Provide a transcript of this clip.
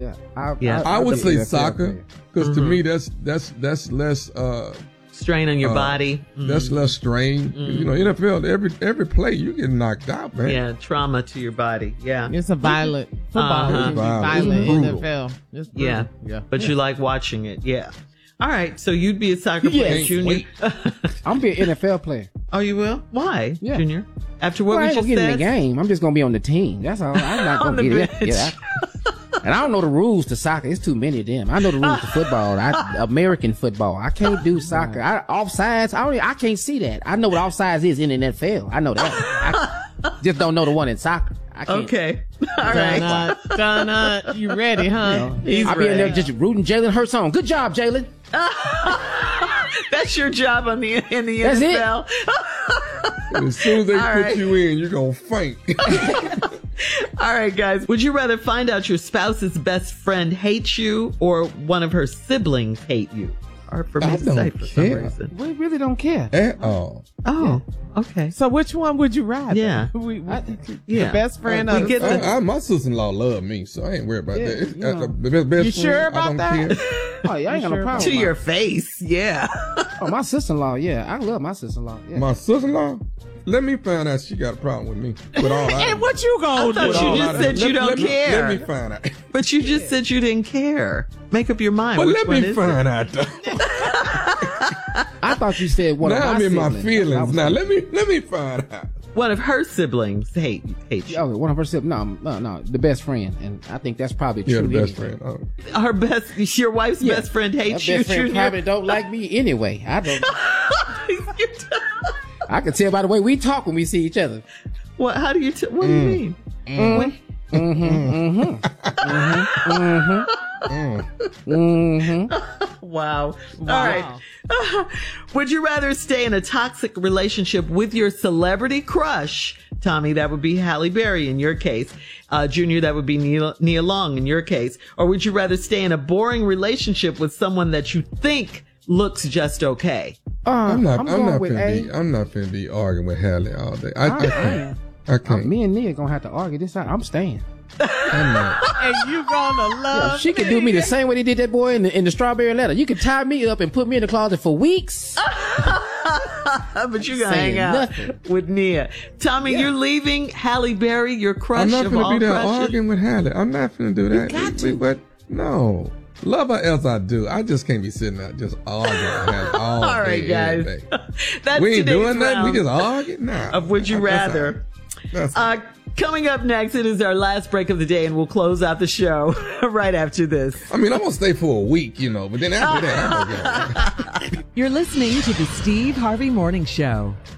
I would say soccer because to me that's less strain on your body. That's less strain. You know, NFL every play you get knocked out, man. Yeah, trauma to your body. Yeah, it's a violent football. It's violent NFL. It's yeah. But you like watching it. Yeah. All right, so you'd be a soccer player, Junior. I'm be an NFL player. Oh, you will? Why, Junior? After what I we ain't just gonna get said? in the game. I'm just gonna be on the team. That's all. I'm not gonna get it. Yeah. And I don't know the rules to soccer. It's too many of them. I know the rules to football. American football. I can't do soccer. Offsides. I can't see that. I know what offsides is in the NFL. I know that. I just don't know the one in soccer. I can't. Okay. All right. Donna, you ready, huh? I'll be in there just rooting Jalen Hurts on. Good job, Jalen. That's your job in the That's NFL. As soon as they put you in, you're going to faint. All right, guys. Would you rather find out your spouse's best friend hates you or one of her siblings hate you? Hard for me to say for some reason. We really don't care. At all. Oh, okay. So which one would you rather? Yeah. The best friend of my sister-in-law love me, so I ain't worried about that. You know. The best You sure friend, about that? Care. Oh, yeah, I ain't got no problem. To your face, yeah. Oh, my sister-in-law, yeah. I love my sister-in-law. Yeah. My sister-in-law? Let me find out she got a problem with me. With all and what you gonna do? I thought you just said you don't care. Let me find out. But you just said you didn't care. Make up your mind. But Which let one me is find it? out, though. I thought you said one of Now my I'm in my siblings. feelings. Now let me find out. One of her siblings hate you. Oh, one of her siblings. No, the best friend, and I think that's probably true. Yeah, the best anyway. friend. Her best, your wife's best friend hates Her you. best friend Junior. probably don't like me anyway. I don't. I can tell by the way we talk when we see each other. What? How do you? What do you mean? Wow. All right. Would you rather stay in a toxic relationship with your celebrity crush? Tommy, that would be Halle Berry in your case. Junior, that would be Nia Long in your case. Or would you rather stay in a boring relationship with someone that you think looks just okay? I'm not finna be arguing with Halle all day. I can't. Me and Nia gonna have to argue this out. I'm staying. I'm not. And you gonna love she could do me the same way they did that boy in the Strawberry Letter. You could tie me up and put me in the closet for weeks. But you're gonna hang out with Nia. Tommy, you're leaving Halle Berry, your crush I'm not of finna all be there crushes? arguing with Halle. I'm not finna do that. You got to. But no. Love her as I do. I just can't be sitting there just arguing with Halle all All right, day, guys. every day. That's We ain't today's doing nothing. round We just arguing. Nah. of Would You Rather. That's all right. Coming up next, it is our last break of the day, and we'll close out the show right after this. I mean, I'm gonna stay for a week, but then after that, I'm gonna go. You're listening to the Steve Harvey Morning Show.